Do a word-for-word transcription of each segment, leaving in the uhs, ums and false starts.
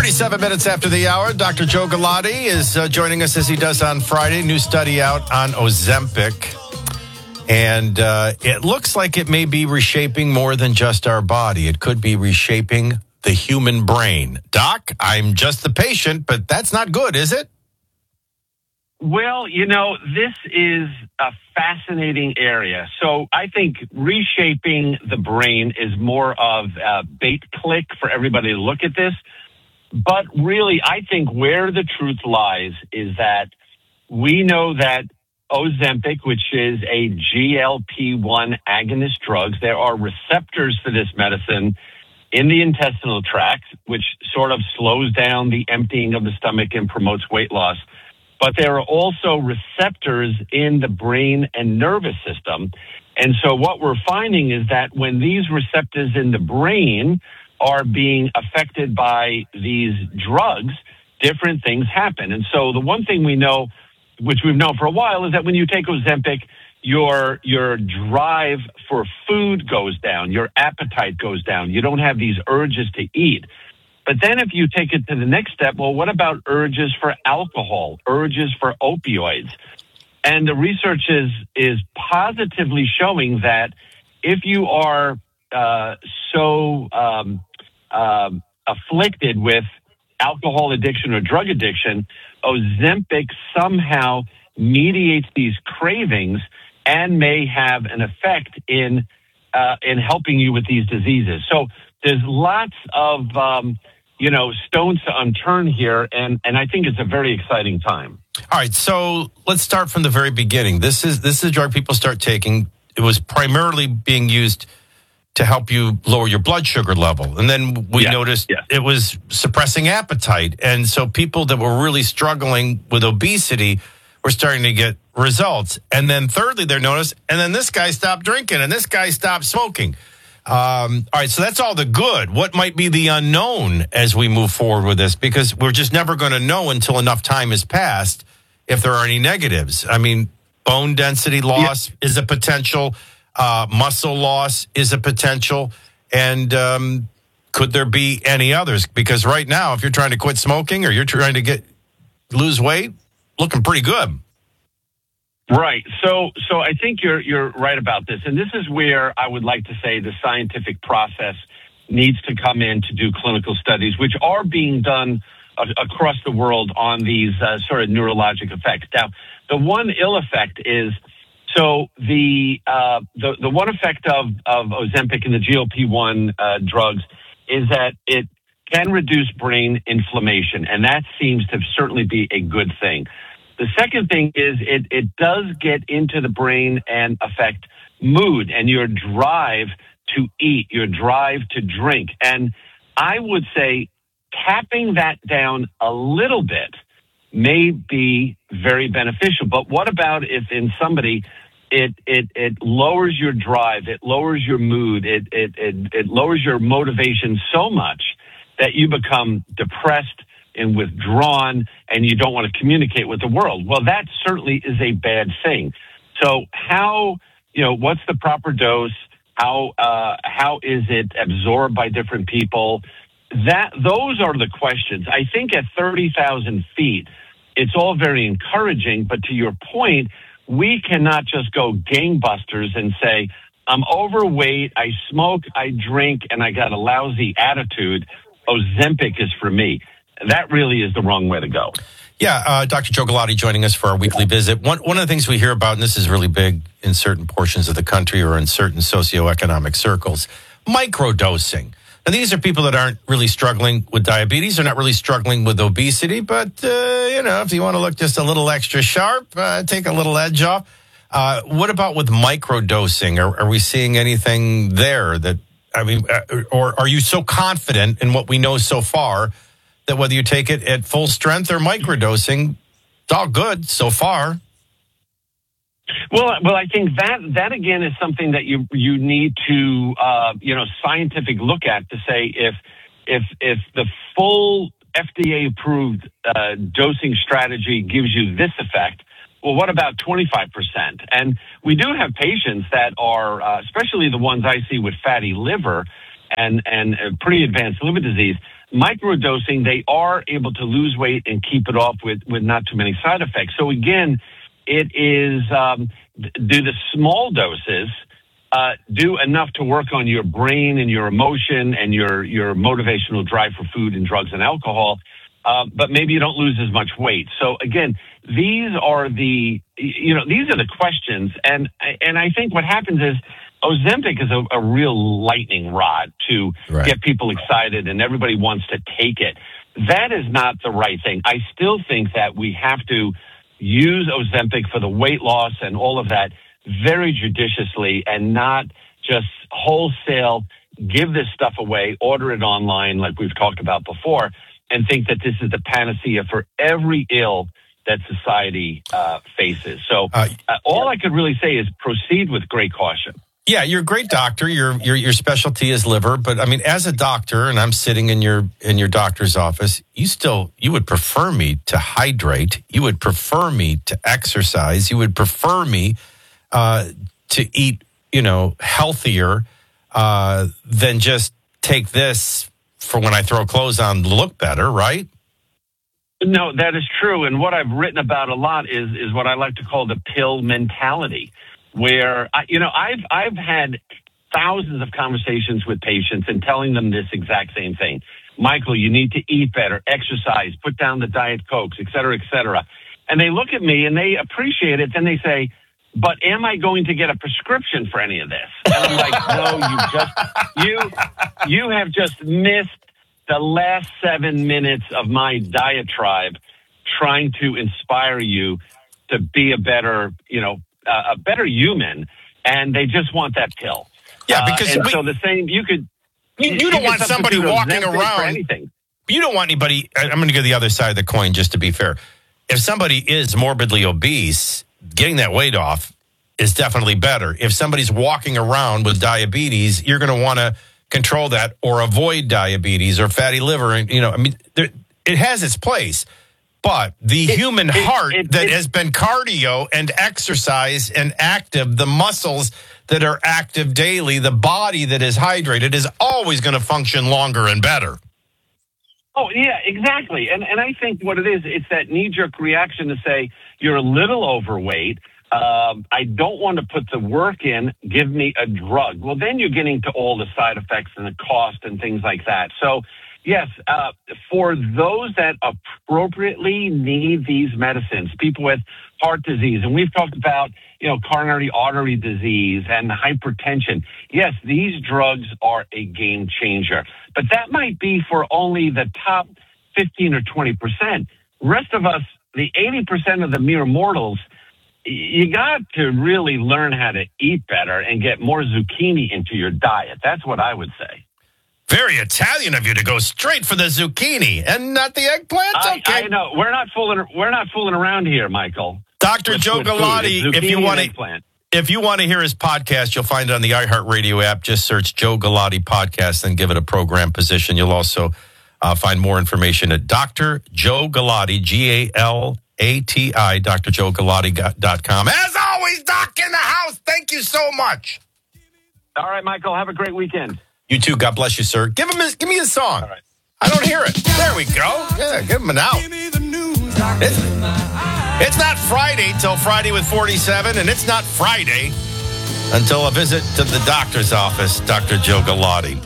thirty-seven minutes after the hour, Doctor Joe Galati is uh, joining us as he does on Friday. New study out on Ozempic. And uh, it looks like it may be reshaping more than just our body. It could be reshaping the human brain. Doc, I'm just the patient, but that's not good, is it? Well, you know, this is a fascinating area. So I think reshaping the brain is more of a bait click for everybody to look at this. But really, I think where the truth lies is that we know that Ozempic, which is a G L P one agonist drug, there are receptors for this medicine in the intestinal tract, which sort of slows down the emptying of the stomach and promotes weight loss. But there are also receptors in the brain and nervous system. And so what we're finding is that when these receptors in the brain are being affected by these drugs, different things happen. And so the one thing we know, which we've known for a while, is that when you take Ozempic, your your drive for food goes down, your appetite goes down. You don't have these urges to eat. But then if you take it to the next step, well, what about urges for alcohol, urges for opioids? And the research is is positively showing that if you are uh, so um, um, afflicted with alcohol addiction or drug addiction, Ozempic somehow mediates these cravings and may have an effect in uh, in helping you with these diseases. So there's lots of um, you know stones to unturned here, and and I think it's a very exciting time. All right, so let's start from the very beginning. This is this is a drug people start taking. It was primarily being used to help you lower your blood sugar level. And then we yeah, noticed yeah. it was suppressing appetite. And so people that were really struggling with obesity were starting to get results. And then thirdly, they noticed, and then this guy stopped drinking and this guy stopped smoking. Um, all right, so that's all the good. What might be the unknown as we move forward with this? Because we're just never going to know until enough time has passed if there are any negatives. I mean, bone density loss yeah. is a potential. Uh, muscle loss is a potential. And um, could there be any others? Because right now, if you're trying to quit smoking or you're trying to get lose weight, looking pretty good. Right. So so I think you're you're right about this. And this is where I would like to say the scientific process needs to come in to do clinical studies, which are being done uh, across the world on these uh, sort of neurologic effects. Now, the one ill effect is So the, uh, the the one effect of, of Ozempic and the G L P one uh, drugs is that it can reduce brain inflammation, and that seems to certainly be a good thing. The second thing is it, it does get into the brain and affect mood and your drive to eat, your drive to drink. And I would say tapping that down a little bit may be very beneficial. But what about if in somebody It, it it lowers your drive, it lowers your mood, it, it it it lowers your motivation so much that you become depressed and withdrawn and you don't want to communicate with the world. Well, that certainly is a bad thing. So how, you know, what's the proper dose? How uh, how is it absorbed by different people? That those are the questions. I think at thirty thousand feet, it's all very encouraging, but to your point, we cannot just go gangbusters and say, I'm overweight, I smoke, I drink, and I got a lousy attitude. Ozempic is for me. That really is the wrong way to go. Yeah, uh, Doctor Joe Galati joining us for our weekly visit. One, one of the things we hear about, and this is really big in certain portions of the country or in certain socioeconomic circles, microdosing. Now, these are people that aren't really struggling with diabetes. They're not really struggling with obesity. But, uh, you know, if you want to look just a little extra sharp, uh, take a little edge off. Uh, what about with microdosing? Are, are we seeing anything there that, I mean, uh, or are you so confident in what we know so far that whether you take it at full strength or microdosing, it's all good so far? Well, well, I think that that again is something that you you need to uh, you know scientific look at to say if if if the full F D A approved uh, dosing strategy gives you this effect. Well, what about twenty-five percent? And we do have patients that are, uh, especially the ones I see with fatty liver and and uh, pretty advanced liver disease, microdosing, they are able to lose weight and keep it off with, with not too many side effects. So again, it is, um, do the small doses uh, do enough to work on your brain and your emotion and your, your motivational drive for food and drugs and alcohol, uh, but maybe you don't lose as much weight. So again, these are the, you know, these are the questions. And, and I think what happens is Ozempic is a, a real lightning rod to right. get people excited and everybody wants to take it. That is not the right thing. I still think that we have to use Ozempic for the weight loss and all of that very judiciously and not just wholesale give this stuff away, order it online like we've talked about before, and think that this is the panacea for every ill that society uh, faces. So uh, uh, all I could really say is proceed with great caution. Yeah, you're a great doctor. Your your your specialty is liver, but I mean, as a doctor, and I'm sitting in your in your doctor's office, you still you would prefer me to hydrate. You would prefer me to exercise. You would prefer me uh, to eat, you know, healthier uh, than just take this for when I throw clothes on to look better, right? No, that is true. And what I've written about a lot is is what I like to call the pill mentality. Where, you know, I've I've had thousands of conversations with patients and telling them this exact same thing. Michael, you need to eat better, exercise, put down the Diet Cokes, et cetera, et cetera. And they look at me and they appreciate it. Then they say, but am I going to get a prescription for any of this? And I'm like, no, you just, you, you have just missed the last seven minutes of my diatribe trying to inspire you to be a better, you know, Uh, a better human, and they just want that pill. Yeah, because uh, and we, so the same you could. You, you, you don't want somebody walking around. Anything. You don't want anybody. I'm going to go the other side of the coin, just to be fair. If somebody is morbidly obese, getting that weight off is definitely better. If somebody's walking around with diabetes, you're going to want to control that or avoid diabetes or fatty liver. And you know, I mean, there, it has its place. But the it, human it, heart it, that it, has been cardio and exercise and active, the muscles that are active daily, the body that is hydrated is always going to function longer and better. Oh, yeah, exactly. And and I think what it is, it's that knee-jerk reaction to say, you're a little overweight. Um, I don't want to put the work in. Give me a drug. Well, then you're getting to all the side effects and the cost and things like that. So, yes, uh, for those that appropriately need these medicines, people with heart disease, and we've talked about, you know, coronary artery disease and hypertension. Yes, these drugs are a game changer, but that might be for only the top fifteen or twenty percent. Rest of us, the eighty percent of the mere mortals, you got to really learn how to eat better and get more zucchini into your diet. That's what I would say. Very Italian of you to go straight for the zucchini and not the eggplant. I, okay. I know we're not fooling. We're not fooling around here, Michael. Doctor With, Joe with Galati. If you want to, if you want to hear his podcast, you'll find it on the iHeartRadio app. Just search Joe Galati podcast and give it a program position. You'll also uh, find more information at Doctor Joe Galati, G A L A T I, D R Joe Galati dot com. As always, Doc in the house. Thank you so much. All right, Michael. Have a great weekend. You too. God bless you, sir. Give him his, give me his song. All right. I don't hear it. There we go. Yeah, give him an out. It's, it's not Friday till Friday with forty-seven, and it's not Friday until a visit to the doctor's office, Doctor Joe Galati.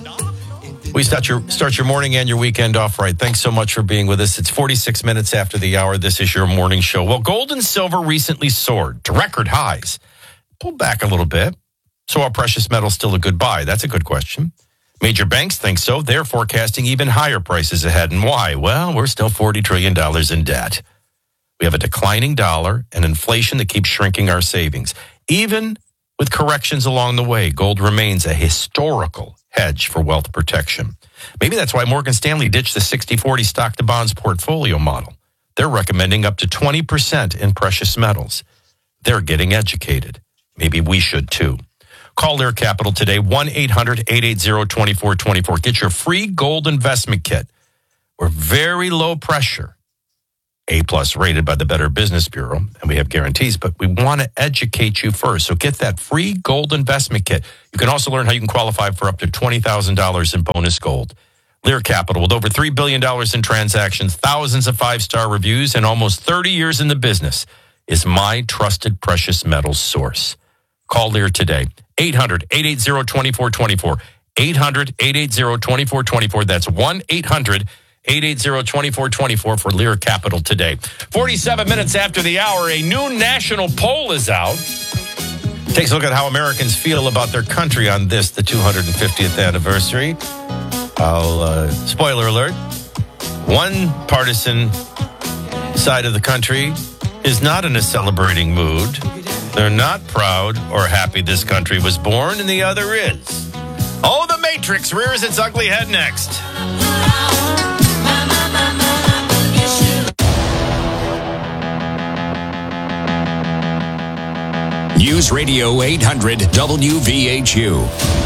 We start your start your morning and your weekend off right. Thanks so much for being with us. It's forty-six minutes after the hour. This is your morning show. Well, gold and silver recently soared to record highs. Pulled back a little bit. So are precious metals still a good buy? That's a good question. Major banks think so. They're forecasting even higher prices ahead. And why? Well, we're still forty trillion dollars in debt. We have a declining dollar and inflation that keeps shrinking our savings. Even with corrections along the way, gold remains a historical hedge for wealth protection. Maybe that's why Morgan Stanley ditched the sixty forty stock to bonds portfolio model. They're recommending up to twenty percent in precious metals. They're getting educated. Maybe we should too. Call Lear Capital today, one eight hundred eight eight zero two four two four. Get your free gold investment kit. We're very low pressure, A-plus rated by the Better Business Bureau, and we have guarantees, but we want to educate you first. So get that free gold investment kit. You can also learn how you can qualify for up to twenty thousand dollars in bonus gold. Lear Capital, with over three billion dollars in transactions, thousands of five-star reviews, and almost thirty years in the business, is my trusted precious metals source. Call Lear today. eight hundred, eight eight zero, two four two four. eight hundred, eight eight zero, two four two four. That's one eight hundred, eight eight zero, two four two four for Lear Capital today. forty-seven minutes after the hour, a new national poll is out. Takes a look at how Americans feel about their country on this, the two hundred fiftieth anniversary. I'll, uh, spoiler alert, one partisan side of the country is not in a celebrating mood. They're not proud or happy this country was born, and the other is. Oh, the Matrix rears its ugly head next. News Radio eight hundred W V H U.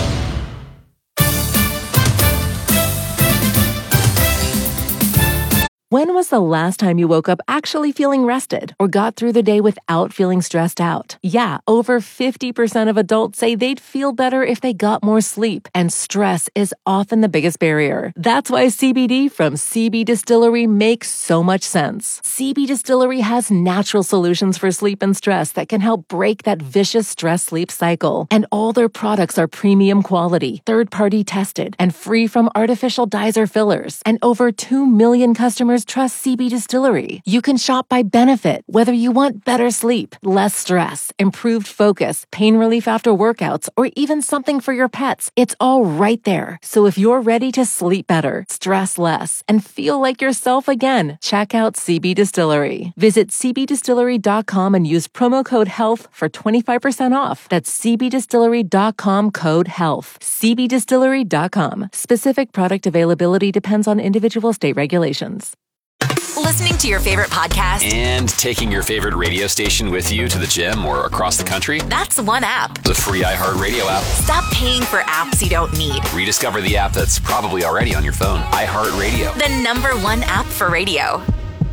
When was the last time you woke up actually feeling rested or got through the day without feeling stressed out? Yeah, over fifty percent of adults say they'd feel better if they got more sleep, and stress is often the biggest barrier. That's why C B D from C B Distillery makes so much sense. C B Distillery has natural solutions for sleep and stress that can help break that vicious stress-sleep cycle. And all their products are premium quality, third-party tested, and free from artificial dyes or fillers. And over two million customers trust C B Distillery. You can shop by benefit, whether you want better sleep, less stress, improved focus, pain relief after workouts, or even something for your pets. It's all right there. So if you're ready to sleep better, stress less, and feel like yourself again, check out C B Distillery. Visit c b distillery dot com and use promo code HEALTH for twenty-five percent off. That's c b distillery dot com code HEALTH. c b distillery dot com. Specific product availability depends on individual state regulations. Listening to your favorite podcast and taking your favorite radio station with you to the gym or across the country? That's one app. The free iHeartRadio app. Stop paying for apps you don't need. Rediscover the app that's probably already on your phone. iHeartRadio. The number one app for radio.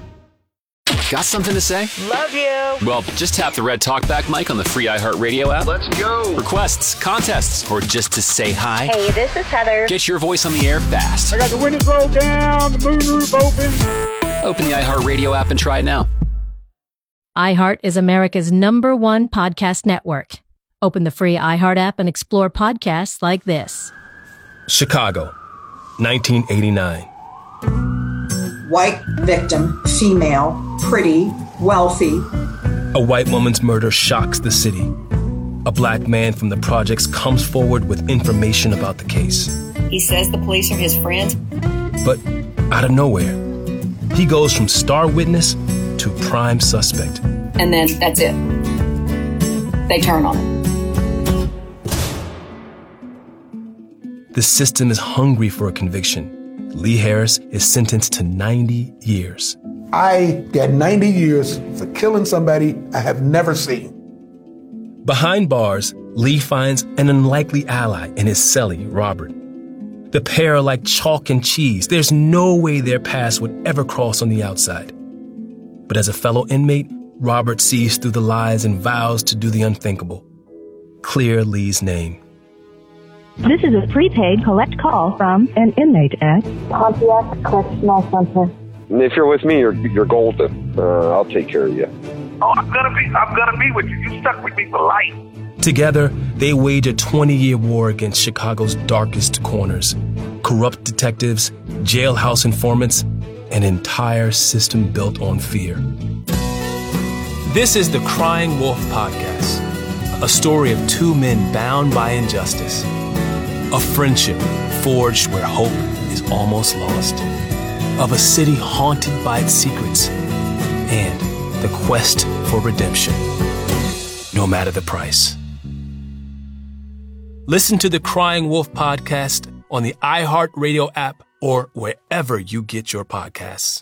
Got something to say? Love you. Well, just tap the red talkback mic on the free iHeartRadio app. Let's go. Requests, contests, or just to say hi. Hey, this is Heather. Get your voice on the air fast. I got the windows rolled down, the moon roof open. Open the iHeartRadio app and try it now. iHeart is America's number one podcast network. Open the free iHeart app and explore podcasts like this. Chicago, nineteen eighty-nine. White victim, female, pretty, wealthy. A white woman's murder shocks the city. A black man from the projects comes forward with information about the case. He says the police are his friends. But out of nowhere, he goes from star witness to prime suspect. And then that's it. They turn on him. The system is hungry for a conviction. Lee Harris is sentenced to ninety years. I got ninety years for killing somebody I have never seen. Behind bars, Lee finds an unlikely ally in his cellie, Robert. The pair are like chalk and cheese. There's no way their paths would ever cross on the outside. But as a fellow inmate, Robert sees through the lies and vows to do the unthinkable. Clear Lee's name. This is a prepaid collect call from an inmate at Pontiac Correctional Center. If you're with me, you're you're golden. Uh, I'll take care of you. Oh, I'm gonna be I'm gonna be with you. You stuck with me for life. Together, they wage a twenty-year war against Chicago's darkest corners. Corrupt detectives, jailhouse informants, an entire system built on fear. This is the Crying Wolf Podcast, a story of two men bound by injustice. A friendship forged where hope is almost lost. Of a city haunted by its secrets. And the quest for redemption, no matter the price. Listen to the Crying Wolf Podcast on the iHeartRadio app or wherever you get your podcasts.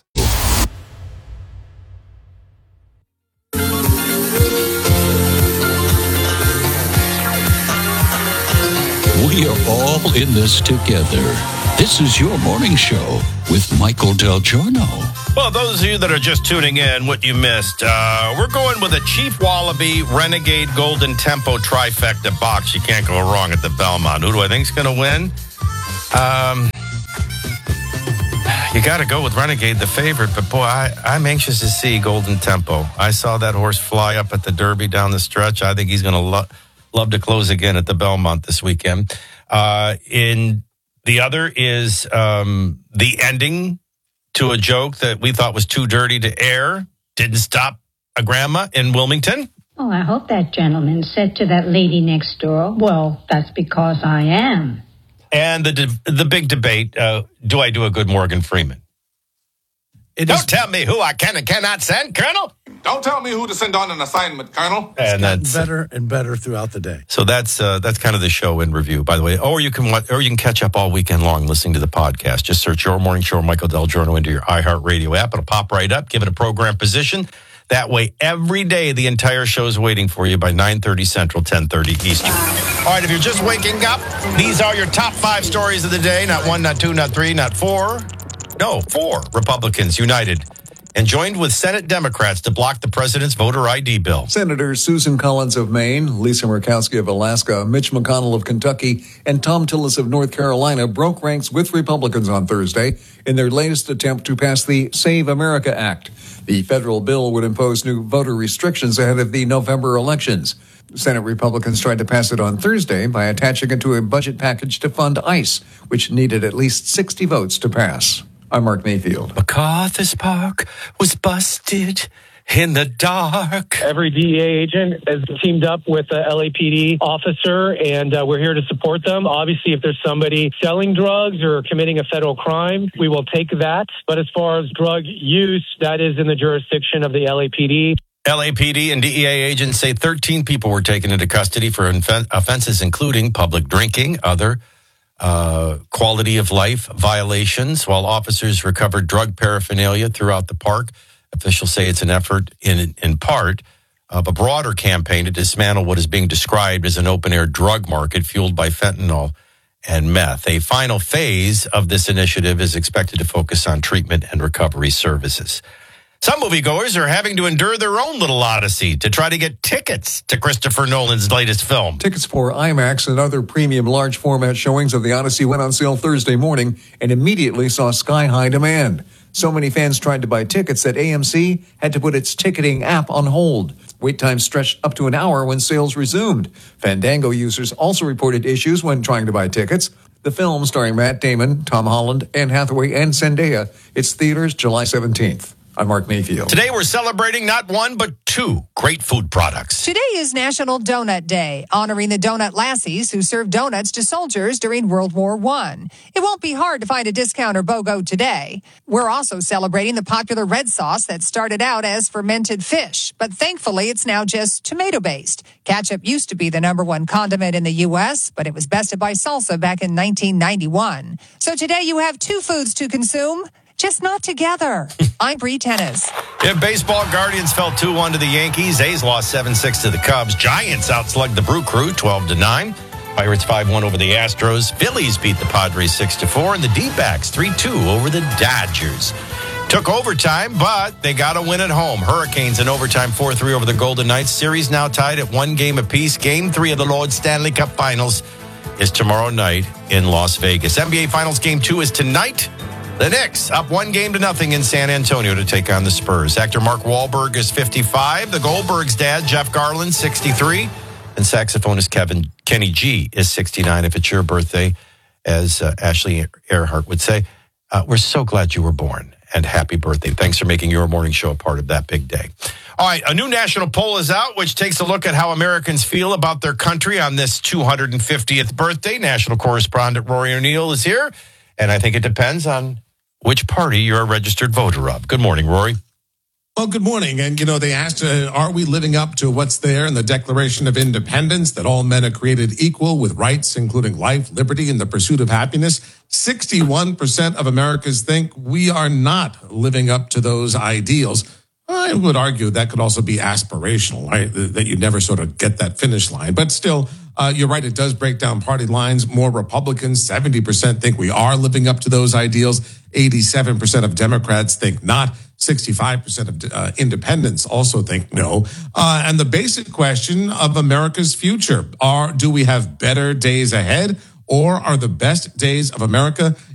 We are all in this together. This is your morning show with Michael Del Giorno. Well, those of you that are just tuning in, what you missed, uh, we're going with a Chief Wallaby Renegade Golden Tempo trifecta box. You can't go wrong at the Belmont. Who do I think is going to win? Um, got to go with Renegade, the favorite. But, boy, I, I'm anxious to see Golden Tempo. I saw that horse fly up at the Derby down the stretch. I think he's going to lo- love to close again at the Belmont this weekend. Uh, in the other is um, the ending to a joke that we thought was too dirty to air. Didn't stop a grandma in Wilmington. Oh, I hope that gentleman said to that lady next door, well, that's because I am. And the de- the big debate, uh, do I do a good Morgan Freeman? It Don't is- tell me who I can and cannot send, Colonel. Don't tell me who to send on an assignment, Colonel. And that's better and better throughout the day. So that's uh, that's kind of the show in review, by the way. Or you can or you can catch up all weekend long listening to the podcast. Just search Your Morning Show, Michael Del Giorno, into your iHeartRadio app. It'll pop right up. Give it a program position. That way, every day, the entire show is waiting for you by nine thirty Central, ten thirty Eastern. All right, if you're just waking up, these are your top five stories of the day. Not one, not two, not three, not four. No, four Republicans united and joined with Senate Democrats to block the president's voter I D bill. Senators Susan Collins of Maine, Lisa Murkowski of Alaska, Mitch McConnell of Kentucky, and Tom Tillis of North Carolina broke ranks with Republicans on Thursday in their latest attempt to pass the Save America Act. The federal bill would impose new voter restrictions ahead of the November elections. Senate Republicans tried to pass it on Thursday by attaching it to a budget package to fund ICE, which needed at least sixty votes to pass. I'm Mark Mayfield. MacArthur's Park was busted in the dark. Every D E A agent has teamed up with an L A P D officer, and uh, we're here to support them. Obviously, if there's somebody selling drugs or committing a federal crime, we will take that. But as far as drug use, that is in the jurisdiction of the L A P D. L A P D and D E A agents say thirteen people were taken into custody for inf- offenses including public drinking, other uh, quality of life violations, while officers recovered drug paraphernalia throughout the park. Officials say it's an effort in in part of a broader campaign to dismantle what is being described as an open-air drug market fueled by fentanyl and meth. A final phase of this initiative is expected to focus on treatment and recovery services. Some moviegoers are having to endure their own little odyssey to try to get tickets to Christopher Nolan's latest film. Tickets for IMAX and other premium large format showings of The Odyssey went on sale Thursday morning and immediately saw sky-high demand. So many fans tried to buy tickets that A M C had to put its ticketing app on hold. Wait times stretched up to an hour when sales resumed. Fandango users also reported issues when trying to buy tickets. The film, starring Matt Damon, Tom Holland, Anne Hathaway, and Zendaya, it's theaters July seventeenth. I'm Mark Mayfield. Today we're celebrating not one, but two great food products. Today is National Donut Day, honoring the donut lassies who served donuts to soldiers during World War One. It won't be hard to find a discount or BOGO today. We're also celebrating the popular red sauce that started out as fermented fish, but thankfully it's now just tomato-based. Ketchup used to be the number one condiment in the U S, but it was bested by salsa back in nineteen ninety-one. So today you have two foods to consume, just not together. I'm Bree Tennis. In baseball, Guardians fell two one to the Yankees. A's lost seven six to the Cubs. Giants outslugged the Brew Crew twelve to nine. Pirates five one over the Astros. Phillies beat the Padres six to four. And the D-backs three two over the Dodgers. Took overtime, but they got a win at home. Hurricanes in overtime four three over the Golden Knights. Series now tied at one game apiece. Game three of the Lord Stanley Cup Finals is tomorrow night in Las Vegas. N B A Finals Game two is tonight. The Knicks up one game to nothing in San Antonio to take on the Spurs. Actor Mark Wahlberg is fifty-five. The Goldberg's dad, Jeff Garland, sixty-three. And saxophonist Kevin Kenny G is sixty-nine. If it's your birthday, as uh, Ashley Earhart would say, uh, we're so glad you were born. And happy birthday. Thanks for making your morning show a part of that big day. All right, a new national poll is out, which takes a look at how Americans feel about their country on this two hundred fiftieth birthday. National correspondent Rory O'Neill is here. And I think it depends on which party you're a registered voter of. Good morning, Rory. Well, good morning. And, you know, they asked, uh, are we living up to what's there in the Declaration of Independence, that all men are created equal with rights, including life, liberty, and the pursuit of happiness? sixty-one percent of Americans think we are not living up to those ideals. I would argue that could also be aspirational, right? That you never sort of get that finish line. But still, uh, you're right, it does break down party lines. More Republicans, seventy percent think we are living up to those ideals. eighty-seven percent of Democrats think not. sixty-five percent of uh, independents also think no. Uh, and the basic question of America's future are, do we have better days ahead? Or are the best days of America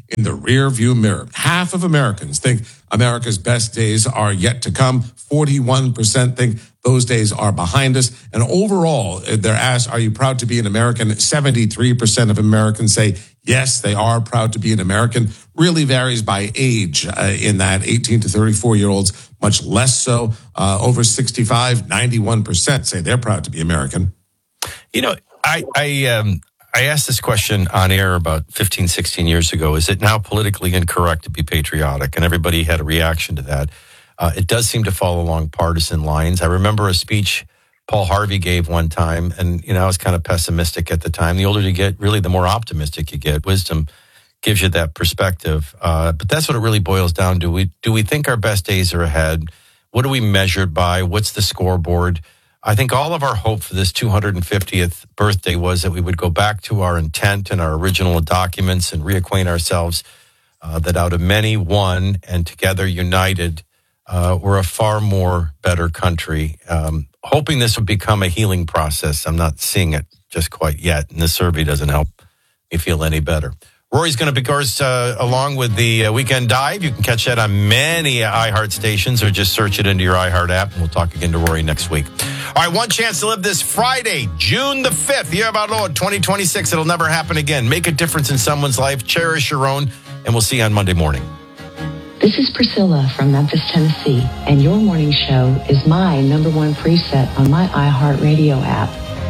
in the rear view mirror. Half of Americans think America's best days are yet to come. forty-one percent think those days are behind us. And overall, they're asked, are you proud to be an American? seventy-three percent of Americans say, yes, they are proud to be an American. Really varies by age uh, in that eighteen to thirty-four year olds, much less so. Uh, over sixty-five, ninety-one percent say they're proud to be American. You know, I, I, um, I asked this question on air about fifteen, sixteen years ago. Is it now politically incorrect to be patriotic? And everybody had a reaction to that. Uh, it does seem to fall along partisan lines. I remember a speech Paul Harvey gave one time, and, you know, I was kind of pessimistic at the time. The older you get, really, the more optimistic you get. Wisdom gives you that perspective. Uh, but that's what it really boils down to. We, do we think our best days are ahead? What are we measured by? What's the scoreboard? I think all of our hope for this two hundred fiftieth birthday was that we would go back to our intent and our original documents and reacquaint ourselves uh, that out of many, one, and together united, uh, we're a far more better country. Um, hoping this would become a healing process. I'm not seeing it just quite yet, and this survey doesn't help me feel any better. Rory's going to be course uh, along with the uh, Weekend Dive. You can catch that on many iHeart stations or just search it into your iHeart app, and we'll talk again to Rory next week. All right, one chance to live this Friday, June the fifth, year of our Lord, twenty twenty-six. It'll never happen again. Make a difference in someone's life. Cherish your own, and we'll see you on Monday morning. This is Priscilla from Memphis, Tennessee, and your morning show is my number one preset on my iHeartRadio app.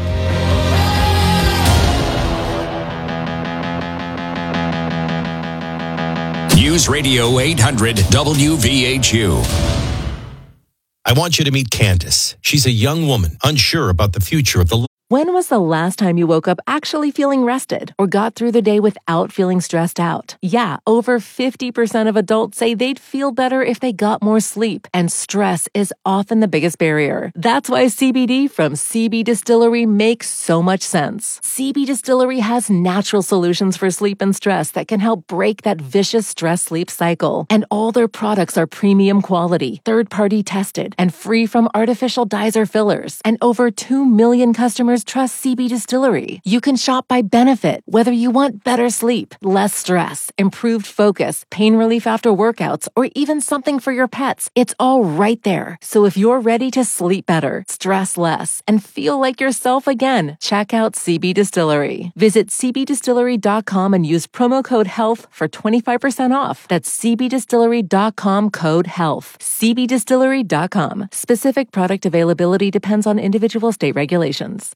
News Radio eight hundred W V H U. I want you to meet Candace. She's a young woman, unsure about the future of the... When was the last time you woke up actually feeling rested or got through the day without feeling stressed out? Yeah, over fifty percent of adults say they'd feel better if they got more sleep, and stress is often the biggest barrier. That's why C B D from C B Distillery makes so much sense. C B Distillery has natural solutions for sleep and stress that can help break that vicious stress-sleep cycle. And all their products are premium quality, third-party tested, and free from artificial dyes or fillers. And over two million customers trust C B Distillery. You can shop by benefit, whether you want better sleep, less stress, improved focus, pain relief after workouts, or even something for your pets. It's all right there. So if you're ready to sleep better, stress less, and feel like yourself again, check out C B Distillery. Visit c b distillery dot com and use promo code HEALTH for twenty-five percent off. That's c b distillery dot com code HEALTH. c b distillery dot com. Specific product availability depends on individual state regulations.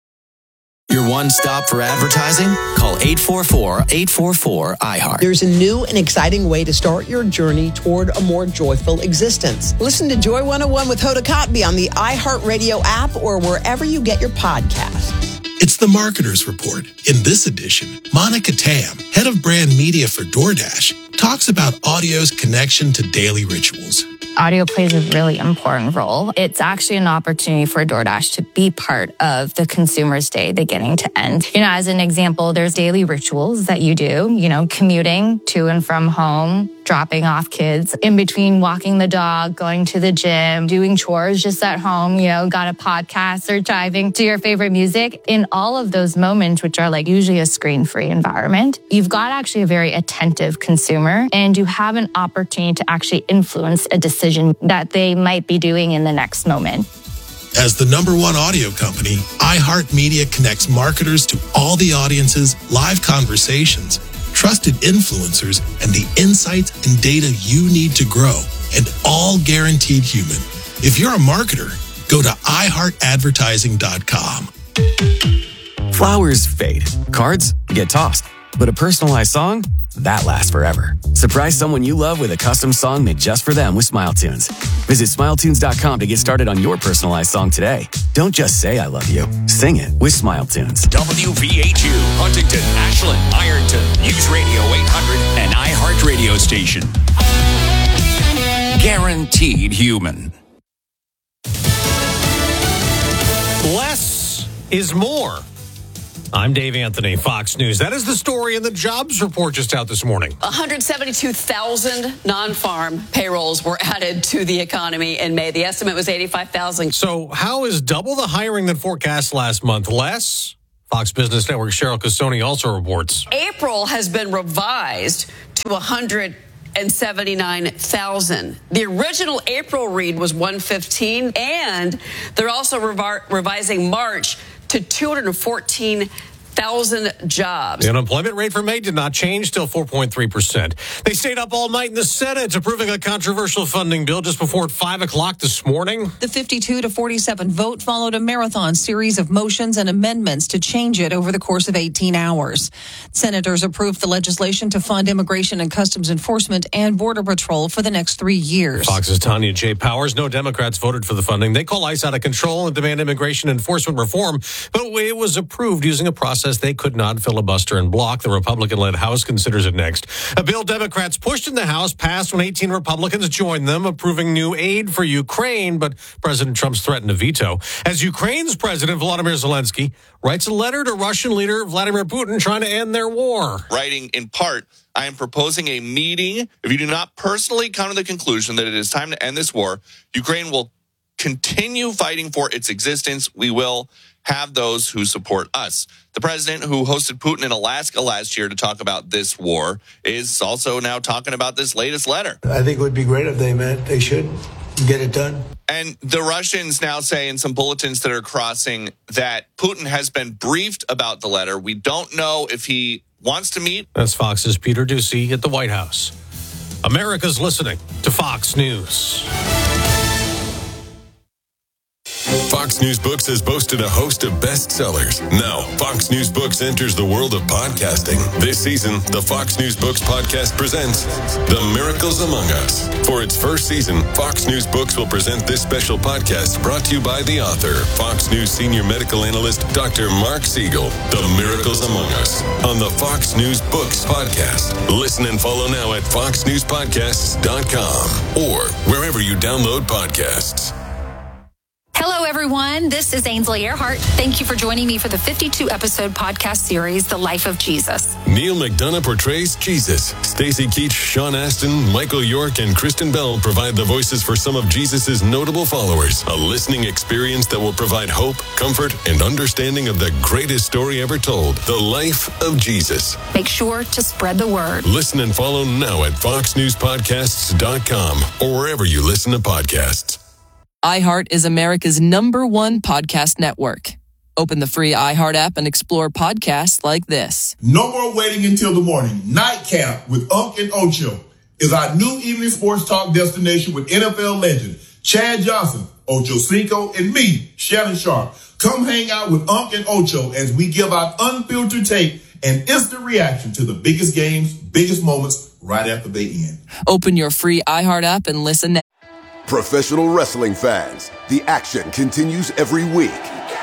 Your one stop for advertising? Call eight four four, eight four four, I heart. There's a new and exciting way to start your journey toward a more joyful existence. Listen to Joy one oh one with Hoda Kotb on the iHeartRadio app or wherever you get your podcasts. It's the Marketer's Report. In this edition, Monica Tam, head of brand media for DoorDash, talks about audio's connection to daily rituals. Audio plays a really important role. It's actually an opportunity for DoorDash to be part of the consumer's day beginning to end. You know, as an example, there's daily rituals that you do, you know, commuting to and from home, dropping off kids, in between walking the dog, going to the gym, doing chores just at home, you know, got a podcast or driving to your favorite music. In all of those moments, which are like usually a screen-free environment, you've got actually a very attentive consumer, and you have an opportunity to actually influence a decision that they might be doing in the next moment. As the number one audio company, iHeartMedia connects marketers to all the audiences, live conversations, trusted influencers, and the insights and data you need to grow, and all guaranteed human. If you're a marketer, go to i heart advertising dot com. Flowers fade. Cards get tossed. But a personalized song? That lasts forever. Surprise someone you love with a custom song made just for them with SmileTunes. Visit smile tunes dot com to get started on your personalized song today. Don't just say I love you. Sing it with SmileTunes. W V H U, Huntington, Ashland, Ironton, News Radio eight hundred, and iHeart Radio station. Guaranteed human. Less is more. I'm Dave Anthony, Fox News. That is the story in the jobs report just out this morning. one hundred seventy-two thousand non-farm payrolls were added to the economy in May. The estimate was eighty-five thousand. So how is double the hiring than forecast last month less? Fox Business Network Cheryl Casoni also reports. April has been revised to one hundred seventy-nine thousand. The original April read was one fifteen, and they're also revi- revising March to two hundred fourteen thousand jobs. The unemployment rate for May did not change, still four point three percent. They stayed up all night in the Senate approving a controversial funding bill just before five o'clock this morning. The fifty-two to forty-seven vote followed a marathon series of motions and amendments to change it over the course of eighteen hours. Senators approved the legislation to fund Immigration and Customs Enforcement and Border Patrol for the next three years. Fox's Tanya J. Powers. No Democrats voted for the funding. They call ICE out of control and demand immigration enforcement reform, but it was approved using a process they could not filibuster and block. The Republican-led House considers it next. A bill Democrats pushed in the House passed when eighteen Republicans joined them, approving new aid for Ukraine, but President Trump's threatened to veto. As Ukraine's President Volodymyr Zelensky writes a letter to Russian leader Vladimir Putin trying to end their war. Writing in part, I am proposing a meeting. If you do not personally come to the conclusion that it is time to end this war, Ukraine will continue fighting for its existence. We will have those who support us. The president, who hosted Putin in Alaska last year to talk about this war, is also now talking about this latest letter. I think it would be great if they met. They should get it done. And the Russians now say in some bulletins that are crossing that Putin has been briefed about the letter. We don't know if he wants to meet. That's Fox's Peter Doocy at the White House. America's listening to Fox News. Fox News Books has boasted a host of bestsellers. Now, Fox News Books enters the world of podcasting. This season, the Fox News Books podcast presents The Miracles Among Us. For its first season, Fox News Books will present this special podcast brought to you by the author, Fox News senior medical analyst, Doctor Mark Siegel. The Miracles Among Us on the Fox News Books podcast. Listen and follow now at fox news podcasts dot com or wherever you download podcasts. Hello, everyone. This is Ainsley Earhart. Thank you for joining me for the fifty-two episode podcast series, The Life of Jesus. Neil McDonough portrays Jesus. Stacey Keach, Sean Astin, Michael York, and Kristen Bell provide the voices for some of Jesus' notable followers. A listening experience that will provide hope, comfort, and understanding of the greatest story ever told, The Life of Jesus. Make sure to spread the word. Listen and follow now at fox news podcasts dot com or wherever you listen to podcasts. iHeart is America's number one podcast network. Open the free iHeart app and explore podcasts like this. No more waiting until the morning. Nightcap with Unc and Ocho is our new evening sports talk destination with N F L legend Chad Johnson, Ocho Cinco, and me, Shannon Sharp. Come hang out with Unc and Ocho as we give out unfiltered take and instant reaction to the biggest games, biggest moments right after they end. Open your free iHeart app and listen now. Professional wrestling fans, the action continues every week.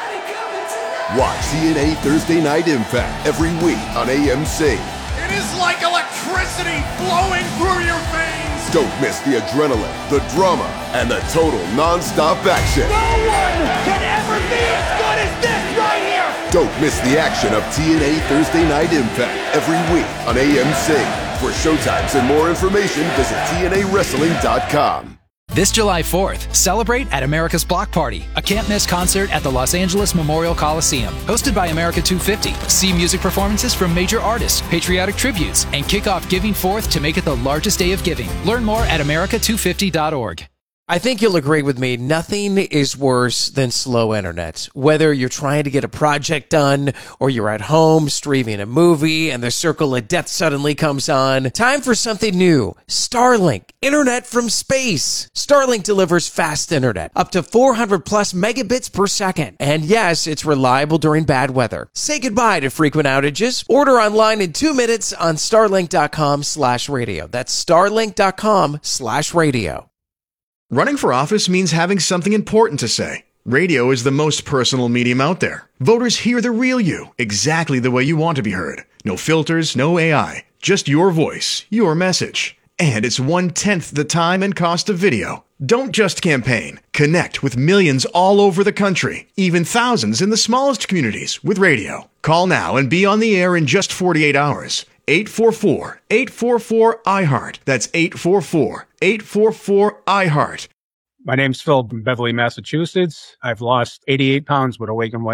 Watch T N A Thursday Night Impact every week on A M C. It is like electricity flowing through your veins. Don't miss the adrenaline, the drama, and the total non-stop action. No one can ever be as good as this right here. Don't miss the action of T N A Thursday Night Impact every week on A M C. For showtimes and more information, visit T N A wrestling dot com. This July fourth, celebrate at America's Block Party, a can't-miss concert at the Los Angeles Memorial Coliseum. Hosted by America two fifty. See music performances from major artists, patriotic tributes, and kick off Giving Fourth to make it the largest day of giving. Learn more at america two fifty dot org. I think you'll agree with me, nothing is worse than slow internet. Whether you're trying to get a project done or you're at home streaming a movie and the circle of death suddenly comes on, time for something new. Starlink, internet from space. Starlink delivers fast internet, up to four hundred plus megabits per second. And yes, it's reliable during bad weather. Say goodbye to frequent outages. Order online in two minutes on starlink dot com slash radio. That's starlink dot com slash radio. Running for office means having something important to say. Radio is the most personal medium out there. Voters hear the real you, exactly the way you want to be heard. No filters, no A I, just your voice, your message. And it's one-tenth the time and cost of video. Don't just campaign. Connect with millions all over the country, even thousands in the smallest communities with radio. Call now and be on the air in just forty-eight hours. eight four four, eight four four, I heart. That's eight four four, eight four four, I heart. My name's Phil from Beverly, Massachusetts. I've lost eighty-eight pounds but awakened one eighty.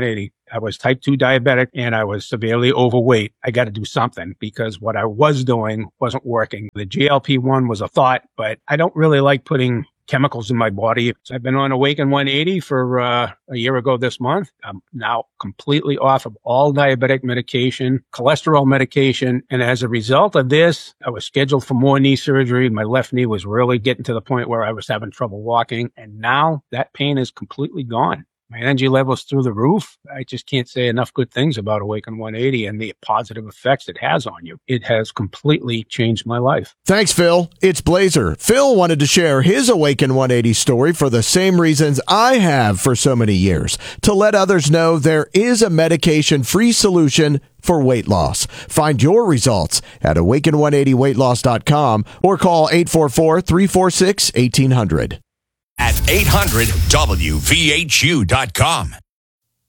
I was type two diabetic and I was severely overweight. I got to do something because what I was doing wasn't working. The G L P one was a thought, but I don't really like putting chemicals in my body. So I've been on Awaken one eighty for uh, a year ago this month. I'm now completely off of all diabetic medication, cholesterol medication. And as a result of this, I was scheduled for more knee surgery. My left knee was really getting to the point where I was having trouble walking. And now that pain is completely gone. My energy level's through the roof. I just can't say enough good things about Awaken one eighty and the positive effects it has on you. It has completely changed my life. Thanks, Phil. It's Blazer. Phil wanted to share his Awaken one eighty story for the same reasons I have for so many years, to let others know there is a medication-free solution for weight loss. Find your results at awaken one eighty weight loss dot com or call eight four four, three four six, one eight hundred. At eight hundred W V H U dot com.